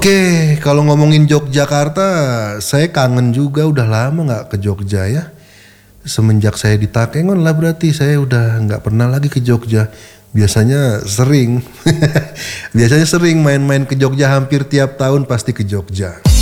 Oke, kalau ngomongin Yogyakarta, saya kangen juga, udah lama nggak ke Jogja ya. Semenjak saya di Takengon lah berarti saya udah nggak pernah lagi ke Jogja. Biasanya sering, biasanya sering main-main ke Jogja, hampir tiap tahun pasti ke Jogja.